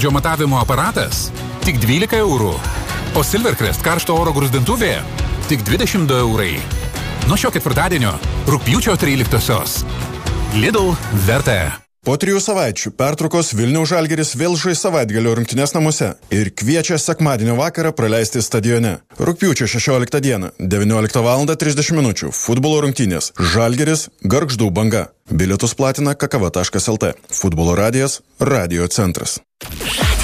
matavimo aparatas tik 12 eurų, o Silvercrest karšto oro gruzdintuvė tik 22 eurai. Nuo šio ketvirtadienio, rugpjūčio 13-osios. Lidl vertė. Po 3 savaičių pertraukos Vilniaus Žalgiris vėl žais savaitgalio rungtynes namuose ir kviečia sekmadienio vakarą praleisti stadione. Rugpjūčio 16 dieną, 19:30 min. Futbolo rungtynės Žalgiris Gargždų Banga. Bilietus platina kakava.lt. Futbolo radijas, radio centras.